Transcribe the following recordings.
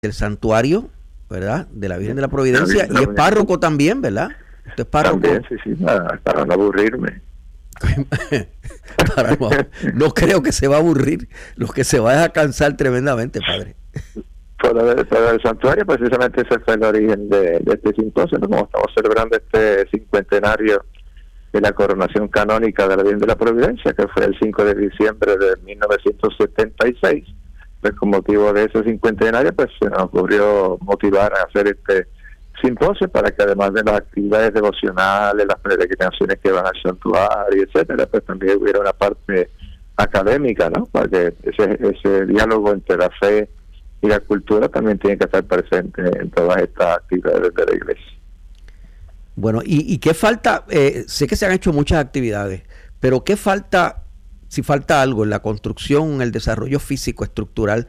del santuario, ¿verdad? De la Virgen de la Providencia, y es párroco también, ¿verdad? Usted es párroco. También, sí, para no aburrirme. No creo que se va a aburrir, lo que se va es a cansar tremendamente, padre. Para el santuario, precisamente ese fue el origen de este simposio, ¿no? Como estamos celebrando este cincuentenario de la coronación canónica de la Virgen de la Providencia, que fue el 5 de diciembre de 1976. Pues con motivo de ese cincuentenario, pues se nos ocurrió motivar a hacer este simposio para que además de las actividades devocionales, las peregrinaciones que van al santuario, etcétera, pues también hubiera una parte académica, ¿no? Para que ese diálogo entre la fe y la cultura también tiene que estar presente en todas estas actividades de la iglesia. Bueno, ¿y qué falta? Sé que se han hecho muchas actividades, pero ¿qué falta, si falta algo en la construcción, en el desarrollo físico, estructural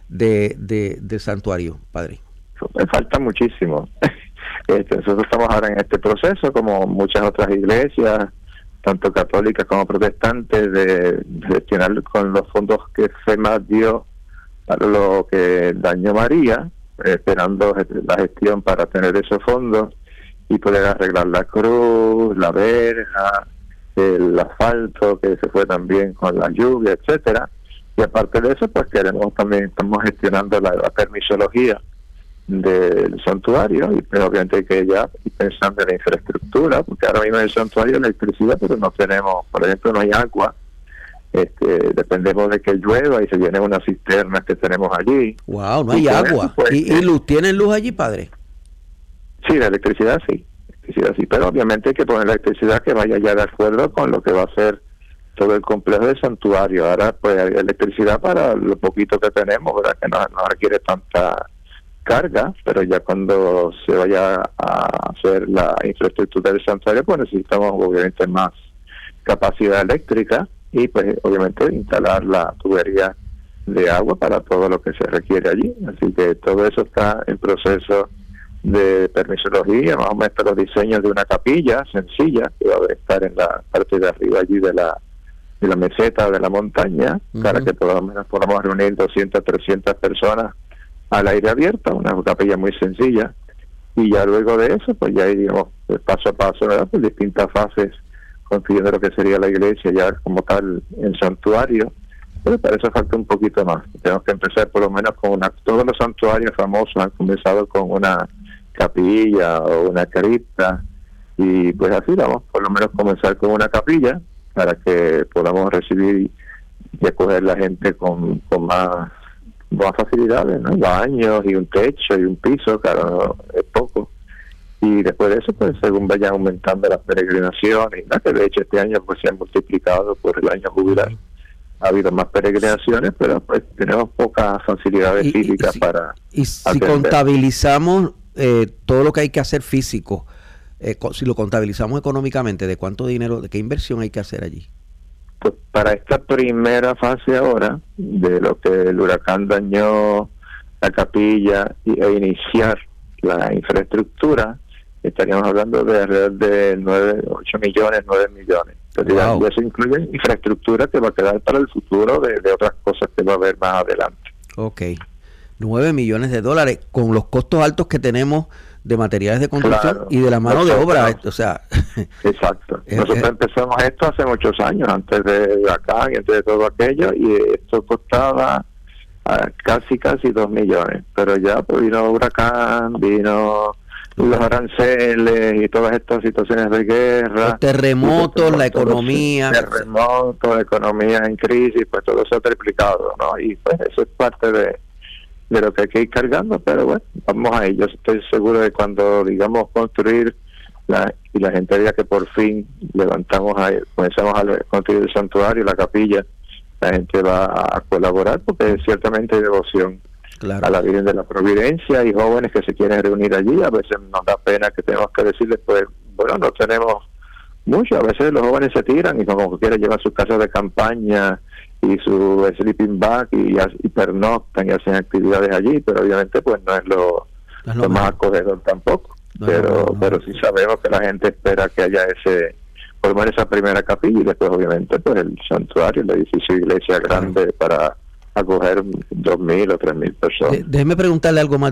del santuario, padre? Me falta muchísimo. Nosotros estamos ahora en este proceso, como muchas otras iglesias, tanto católicas como protestantes, de gestionar con los fondos que FEMA dio para lo que dañó María, esperando la gestión para tener esos fondos y poder arreglar la cruz, la verja, el asfalto que se fue también con la lluvia, etcétera. Y aparte de eso, pues estamos gestionando la permisología del santuario, y pues obviamente hay que ya ir pensando en la infraestructura, porque ahora mismo en el santuario hay electricidad, pero no tenemos, por ejemplo, no hay agua. Dependemos de que llueva y se llenen unas cisternas que tenemos allí. Wow, no hay agua. Eso, pues, ¿Y luz? ¿Tienen luz allí, padre? Sí, la electricidad sí, pero obviamente hay que poner la electricidad que vaya ya de acuerdo con lo que va a ser todo el complejo del santuario. Ahora pues hay electricidad para lo poquito que tenemos, ¿verdad? Que no requiere tanta carga, pero ya cuando se vaya a hacer la infraestructura del santuario, pues necesitamos obviamente más capacidad eléctrica y pues obviamente instalar la tubería de agua para todo lo que se requiere allí. Así que todo eso está en proceso de permisología, más o menos los diseños de una capilla sencilla que va a estar en la parte de arriba allí de la meseta de la montaña, para que por lo menos podamos reunir 200, 300 personas al aire abierto, una capilla muy sencilla, y ya luego de eso, pues ya iríamos paso a paso, ¿verdad? Pues distintas fases construyendo lo que sería la iglesia, ya como tal el santuario, pero para eso falta un poquito más. Tenemos que empezar por lo menos con todos los santuarios famosos han comenzado con una capilla o una cripta, y pues así vamos, por lo menos comenzar con una capilla para que podamos recibir y acoger la gente con más facilidades, ¿no? Baños y un techo y un piso, claro, no, es poco. Y después de eso, pues según vayan aumentando las peregrinaciones, ¿no? Que de hecho este año pues se han multiplicado por el año jubilar. Ha habido más peregrinaciones, pero pues tenemos pocas facilidades físicas para si contabilizamos todo lo que hay que hacer físico, si lo contabilizamos económicamente, ¿de cuánto dinero, de qué inversión hay que hacer allí? Pues para esta primera fase ahora, de lo que el huracán dañó la capilla e iniciar la infraestructura, estaríamos hablando de alrededor de 8 millones, 9 millones. Wow. Y eso incluye infraestructura que va a quedar para el futuro de otras cosas que va a haber más adelante. Ok, 9 millones de dólares con los costos altos que tenemos de materiales de construcción, claro, y de la mano de obra, o sea. Exacto. Nosotros empezamos esto hace muchos años, antes de acá y antes de todo aquello, y esto costaba casi 2 millones, pero ya pues vino huracán, vino los aranceles y todas estas situaciones de guerra, los terremotos, la economía, la economía en crisis, pues todo eso ha triplicado, ¿no? Y pues eso es parte de lo que hay que ir cargando, pero bueno, vamos a ello. Estoy seguro de cuando digamos construir y la gente vea que por fin comenzamos a construir el santuario, la capilla, la gente va a colaborar porque ciertamente hay devoción, claro, a la Virgen de la Providencia, y jóvenes que se quieren reunir allí. A veces nos da pena que tenemos que decirles, pues bueno, no tenemos mucho. A veces los jóvenes se tiran y como quiera llevan sus casas de campaña y su sleeping bag y pernoctan y hacen actividades allí, pero obviamente pues no es lo más acogedor tampoco. Pero sí sabemos que la gente espera que haya por lo menos esa primera capilla, y después obviamente pues el santuario, el edificio de iglesia grande para acoger 2.000 o 3.000 personas. Déjeme preguntarle algo más